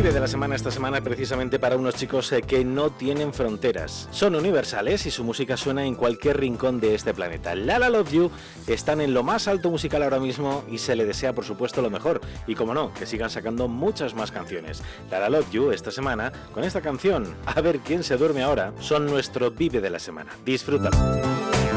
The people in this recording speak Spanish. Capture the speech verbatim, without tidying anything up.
Vive de la semana esta semana precisamente para unos chicos eh, que no tienen fronteras. Son universales y su música suena en cualquier rincón de este planeta. La La Love You están en lo más alto musical ahora mismo y se le desea por supuesto lo mejor. Y como no, que sigan sacando muchas más canciones. La La Love You esta semana con esta canción, A ver quién se duerme ahora, son nuestro Vive de la semana. Disfrútalo.